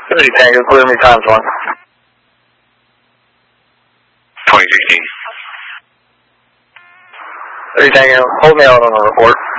30 Tango, clear me times 1. 2016. 30 Tango, hold me out on the report.